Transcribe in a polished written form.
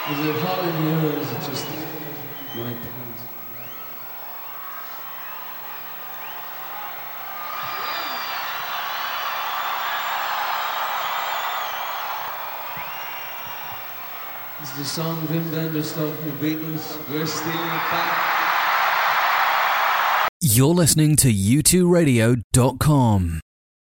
Is it hot in here or is it just my pants? This is the song Wim Vanderstoel from the Beatles. We're stealing it back. You're listening to u2radio.com.